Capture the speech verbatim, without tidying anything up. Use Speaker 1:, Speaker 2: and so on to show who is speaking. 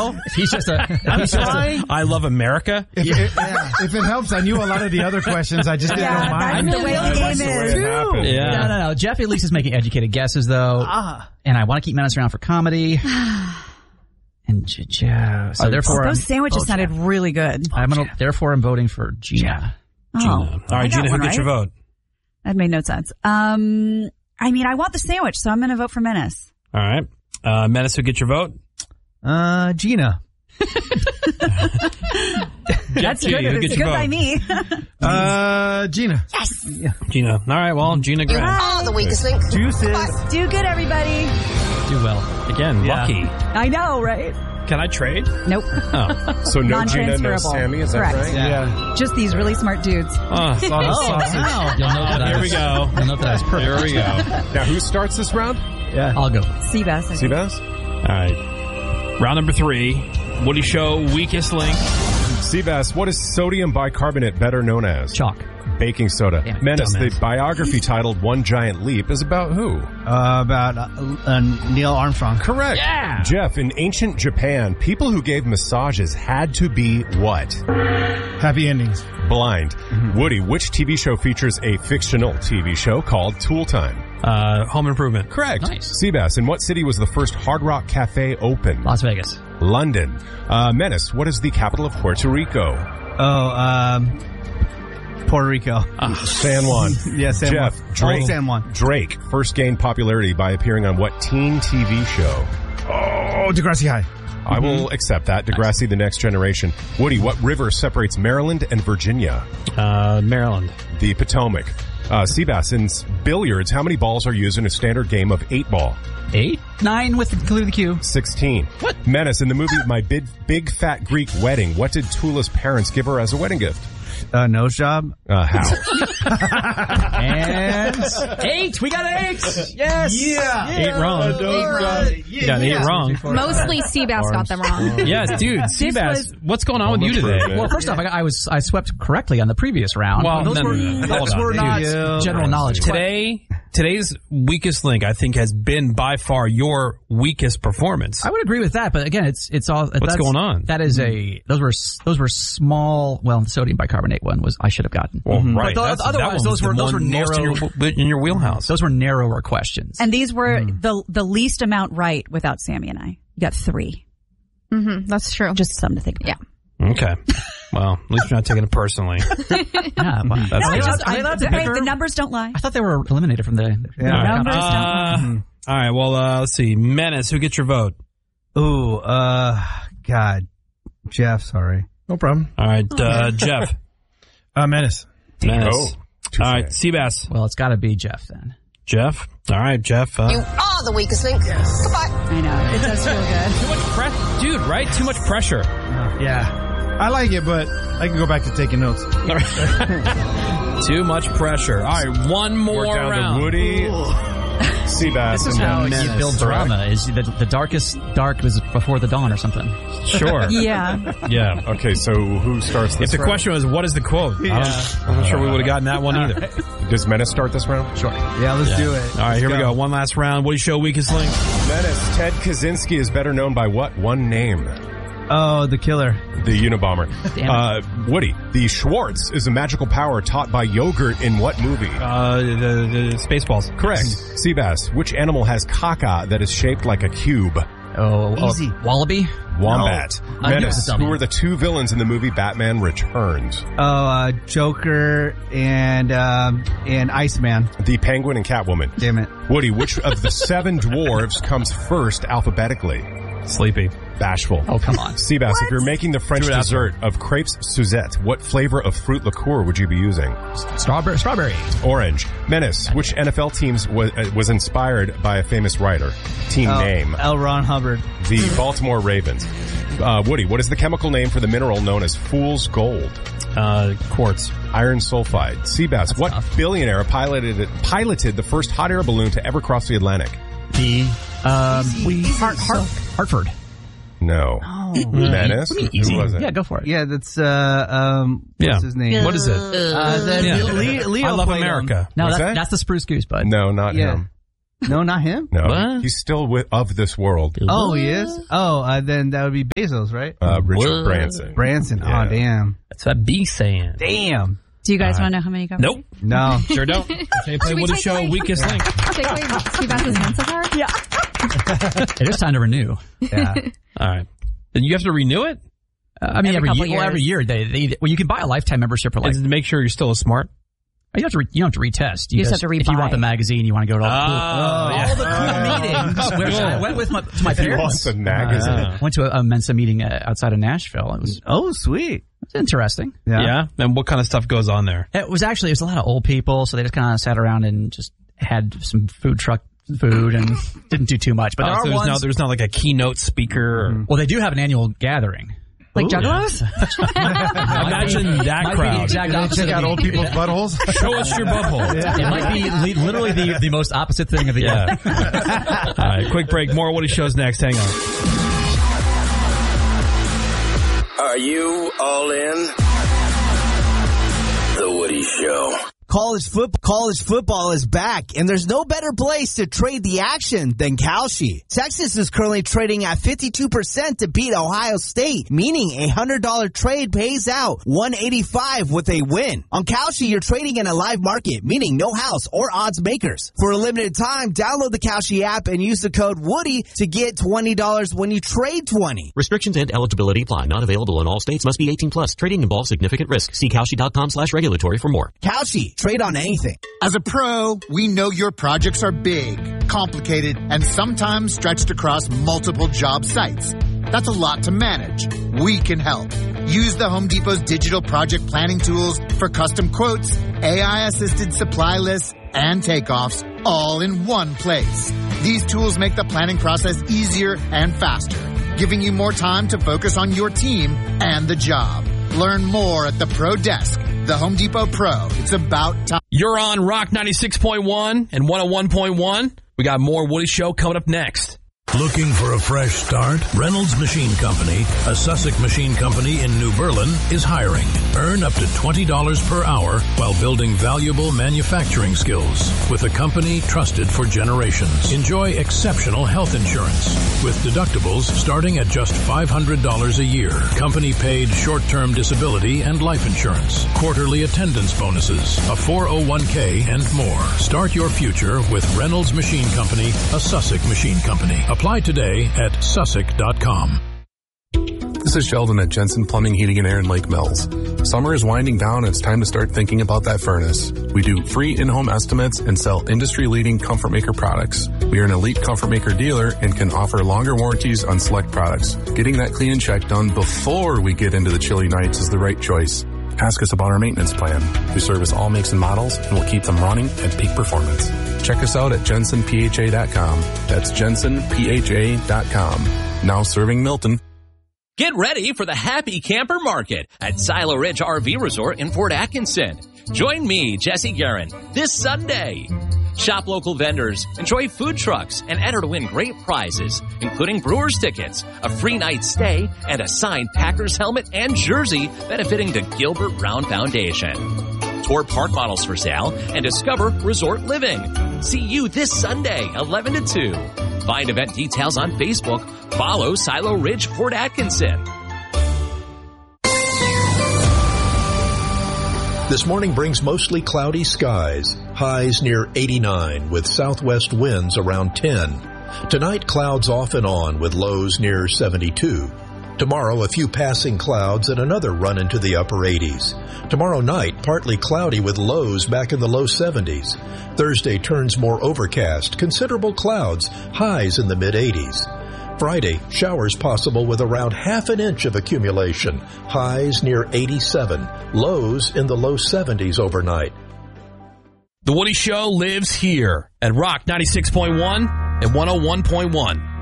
Speaker 1: know.
Speaker 2: He's just a.
Speaker 1: I'm
Speaker 2: He's just
Speaker 1: trying.
Speaker 2: a, I love America.
Speaker 3: If, yeah. It, yeah. if it helps, I knew a lot of the other questions. I just didn't
Speaker 4: Yeah,
Speaker 3: know mine.
Speaker 4: that's the way the game is.
Speaker 2: Yeah.
Speaker 5: No, no, no. Jeff at least is making educated guesses, though.
Speaker 3: Ah.
Speaker 5: And I want to keep Menace around for comedy. And Joe. So therefore,
Speaker 4: Those
Speaker 5: I'm,
Speaker 4: sandwiches
Speaker 5: oh,
Speaker 4: sounded really good.
Speaker 5: I'm gonna, therefore, I'm voting for Gina.
Speaker 4: Oh,
Speaker 2: Gina. All right,
Speaker 4: I got
Speaker 2: Gina, who
Speaker 4: one
Speaker 2: gets your
Speaker 4: right.
Speaker 2: vote?
Speaker 4: That made no sense. Um, I mean, I want the sandwich, so I'm going to vote for Menace.
Speaker 2: All right. Uh, Menace, who gets your vote?
Speaker 3: Uh, Gina.
Speaker 4: That's
Speaker 2: Gina,
Speaker 4: good.
Speaker 2: who
Speaker 4: It's
Speaker 2: gets
Speaker 4: good
Speaker 2: your vote?
Speaker 4: by me.
Speaker 3: Uh, Gina.
Speaker 4: Yes.
Speaker 2: Gina. All right, well, Gina Grant.
Speaker 6: Oh, the weakest link.
Speaker 3: Juices.
Speaker 4: Do good, everybody.
Speaker 5: Do well.
Speaker 2: Again,
Speaker 3: Yeah.
Speaker 2: lucky.
Speaker 4: I know, right?
Speaker 2: Can I trade?
Speaker 4: Nope.
Speaker 2: Oh.
Speaker 7: So no Gina, no
Speaker 4: Non-transferable.
Speaker 7: Sammy, is that
Speaker 4: Correct.
Speaker 7: right?
Speaker 3: Yeah.
Speaker 4: Just these really smart dudes.
Speaker 2: Oh.
Speaker 3: Sausage, sausage.
Speaker 5: wow. You'll know that I
Speaker 2: Here
Speaker 5: was,
Speaker 2: we go.
Speaker 5: You'll know that I was perfect.
Speaker 2: Here we go.
Speaker 7: Now, who starts this round?
Speaker 3: Yeah.
Speaker 5: I'll go.
Speaker 4: Seabass. I think.
Speaker 7: Seabass?
Speaker 2: All right. Round number three. Woody Show, weakest link.
Speaker 7: Seabass, what is sodium bicarbonate better known as?
Speaker 5: Chalk.
Speaker 7: Baking soda.
Speaker 5: Damn it,
Speaker 7: Menace,
Speaker 2: dumbass.
Speaker 7: the biography titled One Giant Leap is about who?
Speaker 3: Uh, about uh, uh, Neil Armstrong.
Speaker 7: Correct.
Speaker 5: Yeah.
Speaker 7: Jeff, in ancient Japan, people who gave massages had to be what?
Speaker 3: Happy endings.
Speaker 7: Blind.
Speaker 5: Mm-hmm.
Speaker 7: Woody, which T V show features a fictional T V show called Tool Time?
Speaker 2: Uh, Home Improvement.
Speaker 7: Correct.
Speaker 5: Nice.
Speaker 7: Seabass, in what city was the first Hard Rock Cafe open?
Speaker 5: Las Vegas.
Speaker 7: London. Uh, Menace, what is the capital of Puerto Rico?
Speaker 3: Oh, um, Puerto Rico.
Speaker 7: San Juan.
Speaker 3: Yeah, San
Speaker 7: Jeff,
Speaker 3: Juan.
Speaker 7: Drake,
Speaker 3: Oh, San Juan.
Speaker 7: Drake first gained popularity by appearing on what teen T V show?
Speaker 3: Oh, Degrassi High.
Speaker 7: I will accept that. Degrassi, The Next Generation. Woody, what river separates Maryland and Virginia?
Speaker 2: Uh, Maryland.
Speaker 7: The Potomac. Uh, Seabass, in s- billiards, how many balls are used in a standard game of eight ball?
Speaker 5: Eight? Nine with including the cue.
Speaker 7: sixteen. What? Menace, in the movie My Big, Big Fat Greek Wedding, what did Tula's parents give her as a wedding gift?
Speaker 3: Uh, nose job.
Speaker 7: Uh, how?
Speaker 5: And eight. We got eight. Yes.
Speaker 3: Yeah.
Speaker 2: Eight wrong. You got eight wrong.
Speaker 6: Mostly Seabass got them wrong.
Speaker 2: Yes, dude. Seabass,
Speaker 4: was-
Speaker 2: what's going on with you today?
Speaker 5: Well, first off, I, got, I was I swept correctly on the previous round.
Speaker 2: Well,
Speaker 5: those
Speaker 2: no,
Speaker 5: were,
Speaker 2: no, no, no.
Speaker 5: those
Speaker 2: Hold
Speaker 5: were
Speaker 2: on,
Speaker 5: not
Speaker 3: dude.
Speaker 5: general knowledge.
Speaker 2: Today, today's weakest link, I think, has been by far your weakest performance.
Speaker 5: I would agree with that, but again, it's it's all. What's
Speaker 2: going on?
Speaker 5: That is a those were those were small. Well, the sodium bicarbonate one was I should have gotten.
Speaker 2: Well, right.
Speaker 5: But
Speaker 2: That's-
Speaker 5: the, otherwise,
Speaker 2: that one was
Speaker 5: those were
Speaker 2: the
Speaker 5: those were
Speaker 2: one most
Speaker 5: narrow.
Speaker 2: in your, in your wheelhouse.
Speaker 5: Those were narrower questions.
Speaker 4: And these were the the least amount right without Sammy and I. You got three.
Speaker 6: Mm-hmm, that's true.
Speaker 4: Just something to think about.
Speaker 6: Yeah.
Speaker 2: Okay. Well, at least you're not taking it personally.
Speaker 5: yeah, wow.
Speaker 2: That's
Speaker 4: No, I
Speaker 2: good.
Speaker 4: just,
Speaker 5: Are they
Speaker 4: I,
Speaker 5: allowed to
Speaker 4: hey,
Speaker 5: pick her?
Speaker 4: the numbers don't lie.
Speaker 5: I thought they were eliminated from the.
Speaker 3: Yeah.
Speaker 5: the
Speaker 4: Numbers don't lie.
Speaker 2: Uh, all right. Well, uh, let's see. Menace, who gets your vote?
Speaker 3: Ooh, uh, God. Jeff, sorry.
Speaker 7: No problem.
Speaker 2: All right, uh, Jeff.
Speaker 3: Uh, Menace.
Speaker 2: Menace.
Speaker 7: Oh, touche.
Speaker 2: All right, Seabass.
Speaker 5: Well, it's got to be Jeff then.
Speaker 2: Jeff. All right, Jeff. Uh,
Speaker 6: You are the weakest link. Goodbye.
Speaker 4: I know. It does feel good.
Speaker 2: too much pressure, dude. Right? Too much pressure.
Speaker 3: Yeah. I like it, but I can go back to taking notes.
Speaker 2: Too much pressure. All right, one more
Speaker 7: We're down
Speaker 2: round.
Speaker 7: to Woody, Seabass,
Speaker 5: This is
Speaker 7: and
Speaker 5: how
Speaker 7: Menace.
Speaker 5: you build drama. Is the, the darkest dark was before the dawn or something.
Speaker 2: Sure.
Speaker 4: Yeah.
Speaker 2: Yeah.
Speaker 7: Okay, so who starts this
Speaker 2: If the
Speaker 7: round?
Speaker 2: question was, what is the quote? I don't, I'm not sure we would have gotten that one either.
Speaker 7: Does Menace start this round?
Speaker 5: Sure.
Speaker 3: Yeah, let's
Speaker 2: Yeah.
Speaker 3: do it.
Speaker 2: All right, here we go. One last round. Woody Show weakest link.
Speaker 7: Menace, Ted Kaczynski is better known by what one name?
Speaker 3: Oh, the killer.
Speaker 7: The Unabomber.
Speaker 5: Damn
Speaker 7: Uh, Woody, the Schwartz is a magical power taught by yogurt in what movie?
Speaker 2: Uh, the, the Spaceballs.
Speaker 7: Correct. Seabass, which animal has caca that is shaped like a cube?
Speaker 5: Oh, oh,
Speaker 3: Easy.
Speaker 5: Wallaby.
Speaker 7: Wombat.
Speaker 5: No. I knew it was
Speaker 7: Menace,
Speaker 5: a dummy.
Speaker 7: who were the two villains in the movie Batman Returns?
Speaker 3: Oh, uh, Joker and, um, and Iceman.
Speaker 7: The Penguin and Catwoman.
Speaker 3: Damn it.
Speaker 7: Woody, which of the seven dwarves comes first alphabetically?
Speaker 2: Sleepy.
Speaker 7: Bashful.
Speaker 5: Oh, come on.
Speaker 7: Seabass, if you're making the French
Speaker 2: Do it after.
Speaker 7: dessert of crepes Suzette, what flavor of fruit liqueur would you be using?
Speaker 5: Strawberry. Strawberry.
Speaker 7: Orange. Menace, which N F L teams was, uh, was inspired by a famous writer? Team
Speaker 3: Oh,
Speaker 7: name.
Speaker 3: L. Ron Hubbard.
Speaker 7: The Baltimore Ravens. Uh, Woody, what is the chemical name for the mineral known as fool's gold?
Speaker 2: Uh, quartz.
Speaker 7: Iron sulfide. Seabass, what
Speaker 5: tough.
Speaker 7: billionaire piloted piloted the first hot air balloon to ever cross the Atlantic?
Speaker 5: The um, we Hart, Hart, Hartford.
Speaker 7: No. Menace?
Speaker 5: What do you mean easy?
Speaker 7: Who was it?
Speaker 5: Yeah, go for it.
Speaker 3: Yeah, that's, uh, um, what's
Speaker 2: Yeah.
Speaker 3: his name?
Speaker 2: What is it?
Speaker 3: Uh, the,
Speaker 2: Yeah.
Speaker 3: Le- Leo
Speaker 2: I love
Speaker 3: played him.
Speaker 2: America.
Speaker 5: No,
Speaker 7: What's
Speaker 5: that's,
Speaker 7: that?
Speaker 5: that's the Spruce Goose, bud.
Speaker 7: No, not
Speaker 3: Yeah.
Speaker 7: him.
Speaker 3: No, not him.
Speaker 7: No,
Speaker 2: What?
Speaker 7: he's still with, of this world.
Speaker 3: Oh, he is? Oh, uh, then that would be Bezos, right?
Speaker 7: Uh, Richard
Speaker 2: What?
Speaker 7: Branson.
Speaker 3: Branson.
Speaker 7: Yeah.
Speaker 3: Oh, damn.
Speaker 2: That's what B saying.
Speaker 3: Damn.
Speaker 4: Do you guys want to know how many covered?
Speaker 2: Nope.
Speaker 3: No.
Speaker 2: Sure don't. Can't play
Speaker 6: we
Speaker 2: with a
Speaker 6: take
Speaker 2: show,
Speaker 6: away-
Speaker 2: weakest link.
Speaker 6: Take away Steve Bass's hand so far? Yeah.
Speaker 5: It is time to renew.
Speaker 3: Yeah.
Speaker 2: All right. Then you have to renew it?
Speaker 5: Uh, I mean,
Speaker 4: Every
Speaker 5: every,
Speaker 4: couple
Speaker 5: year, well, every
Speaker 4: years.
Speaker 5: year they, they well, you can buy a lifetime membership for like.
Speaker 2: Is it to make sure you're still a smart?
Speaker 5: You don't have to. Re, you don't have to retest.
Speaker 4: You just have to
Speaker 5: If you
Speaker 4: rebuy.
Speaker 5: want the magazine, you want to go to all,
Speaker 2: Oh,
Speaker 5: the,
Speaker 2: yeah.
Speaker 5: all the cool meetings. Which I went with my, to my
Speaker 7: If you want
Speaker 5: parents.
Speaker 7: the magazine.
Speaker 2: Uh,
Speaker 5: Went to a, a Mensa meeting uh, outside of Nashville. It was, it
Speaker 3: Oh, sweet.
Speaker 5: was interesting.
Speaker 3: Yeah.
Speaker 2: yeah. And what kind of stuff goes on there?
Speaker 5: It was actually it was a lot of old people, so they just kind of sat around and just had some food truck food and didn't do too much. But
Speaker 2: Oh,
Speaker 5: there
Speaker 2: so
Speaker 5: are
Speaker 2: there's,
Speaker 5: ones.
Speaker 2: no, there's not like a keynote speaker. Or,
Speaker 5: Well, they do have an annual gathering.
Speaker 4: Like
Speaker 3: Ooh.
Speaker 4: Juggalos?
Speaker 2: Imagine that
Speaker 5: Might be the
Speaker 2: crowd.
Speaker 5: exact opposite.
Speaker 1: Check out
Speaker 5: of
Speaker 1: old
Speaker 5: the-
Speaker 1: people's buttholes.
Speaker 2: Show us your butthole.
Speaker 5: It might be li- literally the, the most opposite thing of the
Speaker 2: Yeah.
Speaker 5: year.
Speaker 2: All right, quick break. More Woody Show's next. Hang on.
Speaker 8: Are you all in? The Woody Show.
Speaker 9: College football, college football is back, and there's no better place to trade the action than Kalshi. Texas is currently trading at fifty-two percent to beat Ohio State, meaning a one hundred dollars trade pays out one hundred eighty-five with a win. On Kalshi, you're trading in a live market, meaning no house or odds makers. For a limited time, download the Kalshi app and use the code Woody to get twenty dollars when you trade twenty.
Speaker 10: Restrictions and eligibility apply. Not available in all states. Must be eighteen plus. Trading involves significant risk. See Kalshi.com slash regulatory for more.
Speaker 9: Kalshi, trade on anything.
Speaker 1: As a pro, we know your projects are big, complicated, and sometimes stretched across multiple job sites. That's a lot to manage. We can help. Use the Home Depot's digital project planning tools for custom quotes, A I-assisted supply lists, and takeoffs all in one place. These tools make the planning process easier and faster, giving you more time to focus on your team and the job. Learn more at the Pro Desk. The Home Depot Pro. It's about time.
Speaker 2: You're on Rock ninety-six point one and one oh one point one. We got more Woody Show coming up next.
Speaker 11: Looking for a fresh start? Reynolds Machine Company, a Sussex machine company in New Berlin, is hiring. Earn up to twenty dollars per hour while building valuable manufacturing skills with a company trusted for generations. Enjoy exceptional health insurance with deductibles starting at just five hundred dollars a year. Company paid short-term disability and life insurance, quarterly attendance bonuses, a four oh one k, and more. Start your future with Reynolds Machine Company, a Sussex machine company. Apply today at sussex dot com.
Speaker 12: This is Sheldon at Jensen Plumbing, Heating and Air in Lake Mills. Summer is winding down and it's time to start thinking about that furnace. We do free in-home estimates and sell industry-leading Comfort Maker products. We are an elite Comfort Maker dealer and can offer longer warranties on select products. Getting that clean and check done before we get into the chilly nights is the right choice. Ask us about our maintenance plan. We service all makes and models and will keep them running at peak performance. Check us out at jensen p h a dot com. That's jensen p h a dot com. Now serving Milton.
Speaker 13: Get ready for the Happy Camper Market at Silo Ridge R V Resort in Fort Atkinson. Join me, Jesse Guerin, this Sunday. Shop local vendors, enjoy food trucks, and enter to win great prizes, including Brewers tickets, a free night stay, and a signed Packers helmet and jersey benefiting the Gilbert Brown Foundation. Tour park models for sale and discover resort living. See you this Sunday, eleven to two. Find event details on Facebook. Follow Silo Ridge Fort Atkinson.
Speaker 14: This morning brings mostly cloudy skies, highs near eighty-nine with southwest winds around ten. Tonight, clouds off and on with lows near seventy-two. Tomorrow, a few passing clouds and another run into the upper eighties. Tomorrow night, partly cloudy with lows back in the low seventies. Thursday turns more overcast, considerable clouds, highs in the mid-eighties. Friday, showers possible with around half an inch of accumulation, highs near eighty-seven, lows in the low seventies overnight.
Speaker 2: The Woody Show lives here at Rock ninety-six point one and one oh one point one.